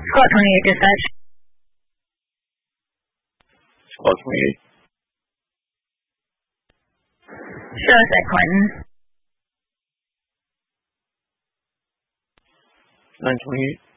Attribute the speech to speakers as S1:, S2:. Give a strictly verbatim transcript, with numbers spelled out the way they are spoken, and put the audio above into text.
S1: Squad twenty-eight dispatch.
S2: Squad twenty-eight.
S1: Show us at Clinton.
S2: nine twenty-eight.